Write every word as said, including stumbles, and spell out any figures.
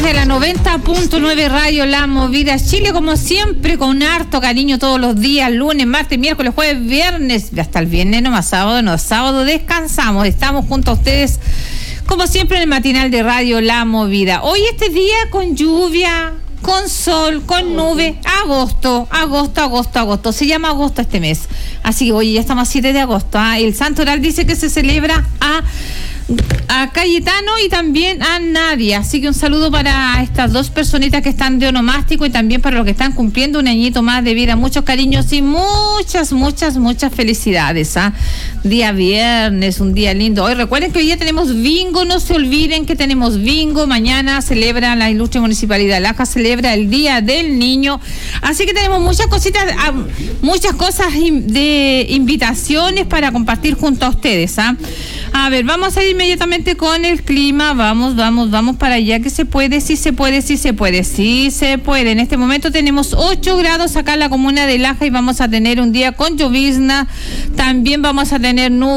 de la noventa punto nueve Radio La Movida Chile, como siempre, con harto cariño todos los días, lunes, martes, miércoles, jueves, viernes, hasta el viernes, no más sábado, no, sábado descansamos, estamos junto a ustedes, como siempre, en el matinal de Radio La Movida. Hoy este día con lluvia, con sol, con nube, agosto, agosto, agosto, agosto, se llama agosto este mes, así que hoy ya estamos a siete de agosto, ¿eh? El Santo Oral dice que se celebra a a Cayetano y también a Nadia, así que un saludo para estas dos personitas que están de onomástico y también para los que están cumpliendo un añito más de vida. Muchos cariños y muchas, muchas, muchas felicidades, ¿ah? Día viernes, un día lindo. Hoy recuerden que hoy día tenemos bingo, no se olviden que tenemos bingo. Mañana celebra la ilustre Municipalidad de Laja, celebra el Día del Niño, así que tenemos muchas cositas, muchas cosas de invitaciones para compartir junto a ustedes, ¿ah? A ver, vamos a ir inmediatamente con el clima, vamos, vamos, vamos para allá, que se puede, sí se puede, sí se puede, sí se puede. En este momento tenemos ocho grados acá en la comuna de Laja y vamos a tener un día con llovizna, también vamos a tener nubes.